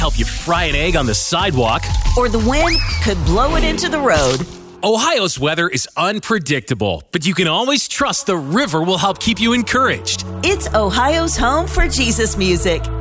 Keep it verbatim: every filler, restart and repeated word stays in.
help you fry an egg on the sidewalk. Or the wind could blow it into the road. Ohio's weather is unpredictable, but you can always trust the river will help keep you encouraged. It's Ohio's home for Jesus music.